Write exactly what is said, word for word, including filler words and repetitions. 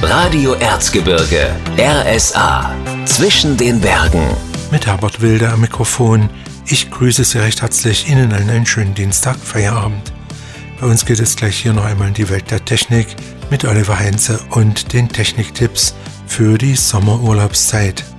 Radio Erzgebirge, R S A, zwischen den Bergen. Mit Herbert Wilde am Mikrofon. Ich grüße Sie recht herzlich. Ihnen allen einen schönen Dienstag, Feierabend. Bei uns geht es gleich hier noch einmal in die Welt der Technik mit Oliver Heinze und den Techniktipps für die Sommerurlaubszeit.